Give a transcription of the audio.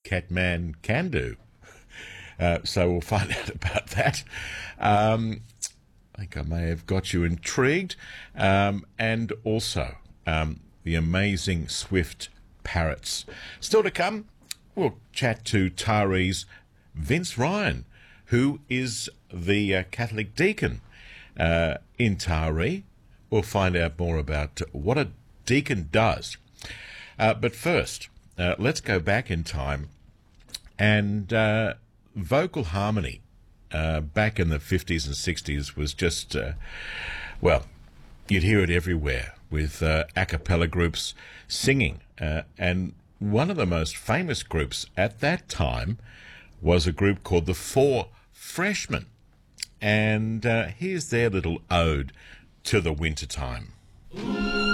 Catman can do. So we'll find out about that. I think I may have got you intrigued. And also the amazing Swift Parrots. Still to come, we'll chat to Taree's Vince Ryan, who is the Catholic deacon in Taree. We'll find out more about what a deacon does. But first, let's go back in time. And vocal harmony back in the 50s and 60s was just, well, you'd hear it everywhere with a cappella groups singing. And one of the most famous groups at that time was a group called the Four Freshmen. And here's their little ode to the wintertime.